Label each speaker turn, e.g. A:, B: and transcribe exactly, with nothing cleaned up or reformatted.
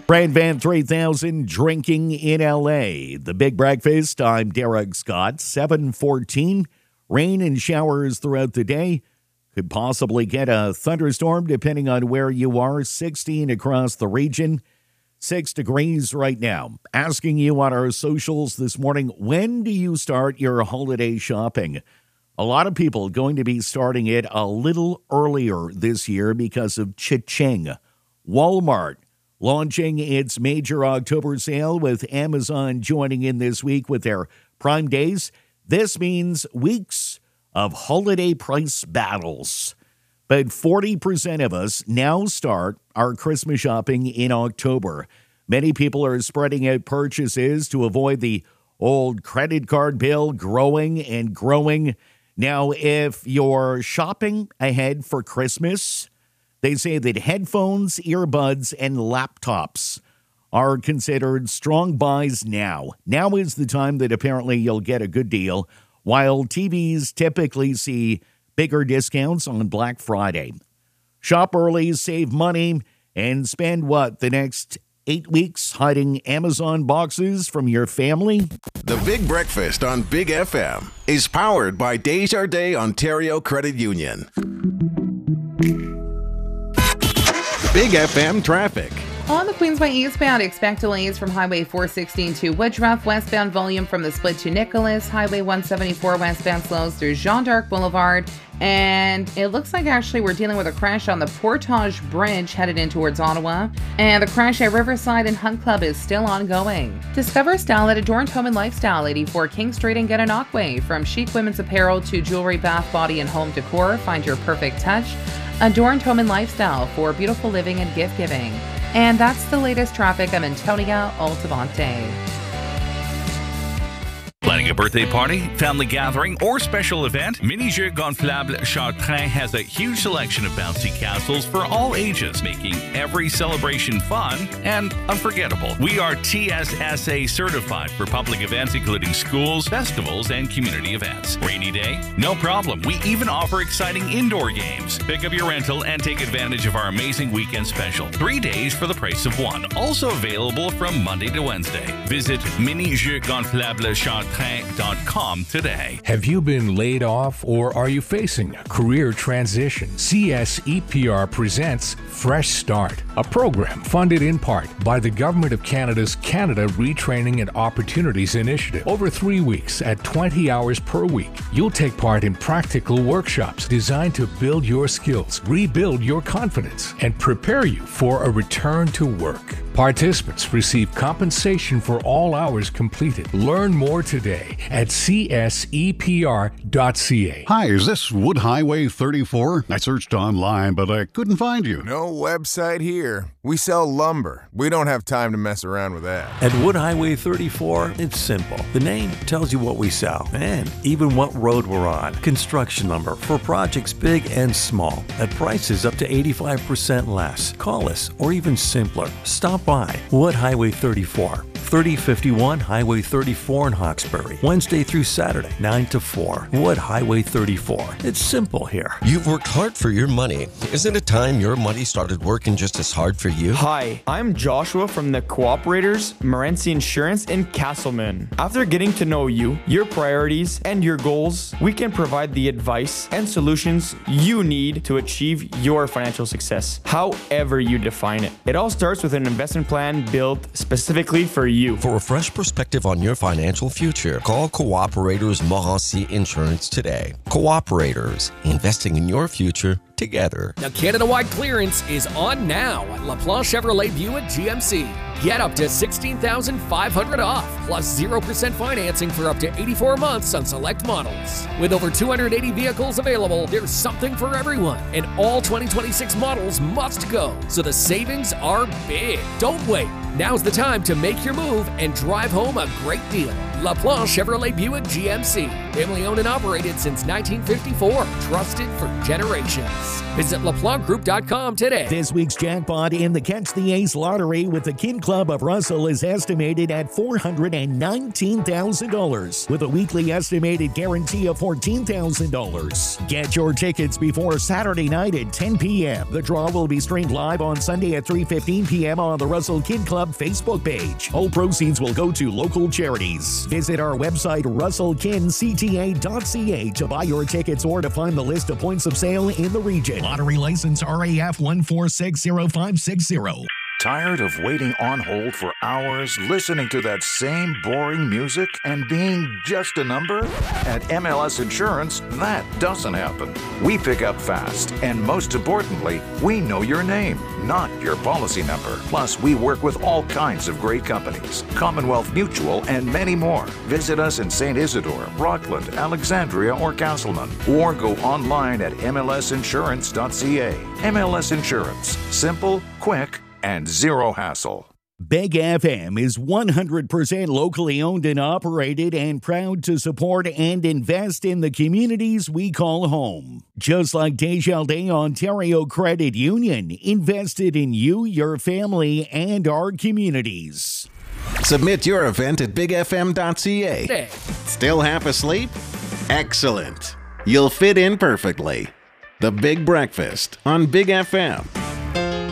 A: Brand Van three thousand drinking in L A. The Big Breakfast. I'm Derek Scott. seven fourteen. Rain and showers throughout the day. Could possibly get a thunderstorm depending on where you are. sixteen across the region. Six degrees right now. Asking you on our socials this morning, when do you start your holiday shopping? A lot of people going to be starting it a little earlier this year because of Cha-Ching. Walmart launching its major October sale with Amazon joining in this week with their Prime Days. This means weeks of holiday price battles. But forty percent of us now start our Christmas shopping in October. Many people are spreading out purchases to avoid the old credit card bill growing and growing. Now, if you're shopping ahead for Christmas, they say that headphones, earbuds, and laptops are considered strong buys now. Now is the time that apparently you'll get a good deal, while T Vs typically see bigger discounts on Black Friday. Shop early, save money, and spend what, the next eight weeks hiding Amazon boxes from your family?
B: The Big Breakfast on Big F M is powered by Desjardins Ontario Credit Union. Big F M traffic.
C: On the Queensway eastbound, expect delays from Highway four sixteen to Woodruff, westbound volume from the split to Nicholas, Highway one seventy-four westbound slows through Jean d'Arc Boulevard, and it looks like actually we're dealing with a crash on the Portage Bridge headed in towards Ottawa, and the crash at Riverside and Hunt Club is still ongoing. Discover style at Adorned Home and Lifestyle, eighty-four King Street and Gananoque. From chic women's apparel to jewelry, bath, body, and home decor, find your perfect touch. Adorned Home and Lifestyle for beautiful living and gift giving. And that's the latest traffic. I'm Antonia Altavante.
D: Planning a birthday party, family gathering, or special event? Mini-Jeux Gonflables Chartrain has a huge selection of bouncy castles for all ages, making every celebration fun and unforgettable. We are T S S A certified for public events including schools, festivals, and community events. Rainy day? No problem. We even offer exciting indoor games. Pick up your rental and take advantage of our amazing weekend special. Three days for the price of one. Also available from Monday to Wednesday. Visit Mini-Jeux Gonflables Chartrain dot com today.
E: Have you been laid off or are you facing a career transition? C S E P R presents Fresh Start, a program funded in part by the Government of Canada's Canada Retraining and Opportunities Initiative. Over three weeks at twenty hours per week, you'll take part in practical workshops designed to build your skills, rebuild your confidence, and prepare you for a return to work. Participants receive compensation for all hours completed. Learn more today at C S E P R dot C A.
F: Hi, is this Wood Highway thirty-four? I searched online, but I couldn't find you.
G: No website here. We sell lumber. We don't have time to mess around with that.
H: At Wood Highway thirty-four, it's simple. The name tells you what we sell and even what road we're on. Construction lumber for projects big and small at prices up to eighty-five percent less. Call us or even simpler. Stop by Wood Highway thirty-four, thirty fifty-one Highway thirty-four in Hawkesbury, Wednesday through Saturday, nine to four. Wood Highway thirty-four. It's simple here.
I: You've worked hard for your money. Isn't it time your money started working just as hard for you?
J: Hi, I'm Joshua from the Cooperators, Morency Insurance in Castleman. After getting to know you, your priorities, and your goals, we can provide the advice and solutions you need to achieve your financial success, however you define it. It all starts with an investment plan built specifically for you.
I: For a fresh perspective on your financial future, call Cooperators Morency Insurance today. Cooperators, investing in your future together.
K: Now, Canada-wide clearance is on now at LaPlante Chevrolet Buick G M C. Get up to sixteen thousand five hundred dollars off, plus zero percent financing for up to eighty-four months on select models. With over two hundred eighty vehicles available, there's something for everyone, and all twenty twenty-six models must go, so the savings are big. Don't wait. Now's the time to make your move and drive home a great deal. LaPlace Chevrolet Buick G M C. Family owned and operated since nineteen fifty-four. Trusted for generations. Visit La Planche Group dot com today.
A: This week's jackpot in the Catch the Ace lottery with the Kin Club of Russell is estimated at four hundred nineteen thousand dollars with a weekly estimated guarantee of fourteen thousand dollars. Get your tickets before Saturday night at ten p.m. The draw will be streamed live on Sunday at three fifteen p.m. on the Russell Kin Club Facebook page. All proceeds will go to local charities. Visit our website russell kin c t a dot c a to buy your tickets or to find the list of points of sale in the region. Lottery license R A F one four six zero five six zero.
L: Tired of waiting on hold for hours, listening to that same boring music, and being just a number? At M L S Insurance, that doesn't happen. We pick up fast, and most importantly, we know your name, not your policy number. Plus, we work with all kinds of great companies, Commonwealth Mutual, and many more. Visit us in Saint Isidore, Rockland, Alexandria, or Castleman, or go online at M L S insurance dot c a. M L S Insurance. Simple, quick, and zero hassle.
A: Big F M is one hundred percent locally owned and operated and proud to support and invest in the communities we call home. Just like Desjardins Ontario Credit Union, invested in you, your family, and our communities.
B: Submit your event at big f m dot c a.
K: Hey.
B: Still half asleep? Excellent. You'll fit in perfectly. The Big Breakfast on Big F M.